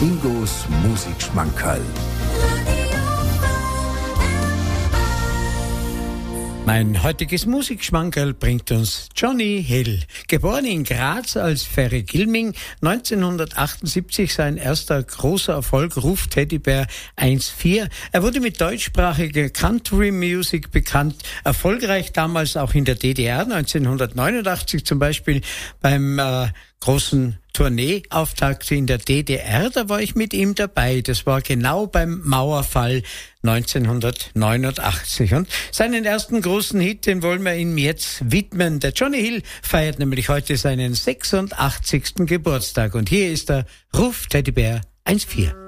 Ingos Musikschmankerl. Mein heutiges Musikschmankerl bringt uns Johnny Hill. Geboren in Graz als Ferry Gilming, 1978 sein erster großer Erfolg, Ruf Teddybär 1.4. Er wurde mit deutschsprachiger Country Music bekannt, erfolgreich damals auch in der DDR, 1989 zum Beispiel beim großen Tourneeauftakt in der DDR, da war ich mit ihm dabei. Das war genau beim Mauerfall 1989. Und seinen ersten großen Hit, den wollen wir ihm jetzt widmen. Der Johnny Hill feiert nämlich heute seinen 86. Geburtstag. Und hier ist er, Ruf Teddybär 1.4.